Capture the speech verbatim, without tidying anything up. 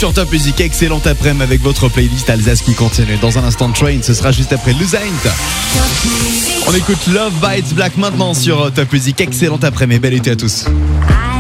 sur Top Music, excellente après-midi avec votre playlist Alsace qui continue. Dans un instant, Train, ce sera juste après Lusaint. On écoute Love Bites Black maintenant sur Top Music, excellente après-midi, bel été à tous.